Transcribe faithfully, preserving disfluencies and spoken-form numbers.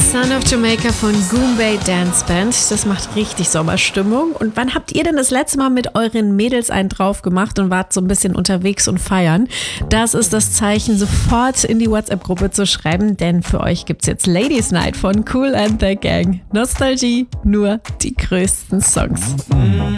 Son of Jamaica von Goombay Dance Band. Das macht richtig Sommerstimmung. Und wann habt ihr denn das letzte Mal mit euren Mädels einen drauf gemacht und wart so ein bisschen unterwegs und feiern? Das ist das Zeichen, sofort in die WhatsApp-Gruppe zu schreiben, denn für euch gibt's jetzt Ladies Night von Kool and the Gang. Nostalgie, nur die größten Songs.